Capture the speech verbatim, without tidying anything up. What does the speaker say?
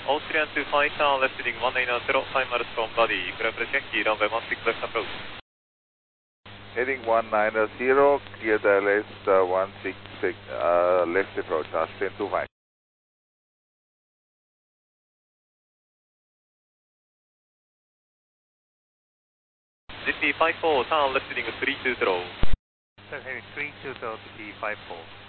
Austrian two five, turn left heading one nine zero, five miles from body, clear approach Yankee, runway one six left approach. Heading one nine zero, clear the left uh, one six six, uh, left approach, Austrian two five. G T five four, turn left heading three two zero. So heading three two zero to T five four.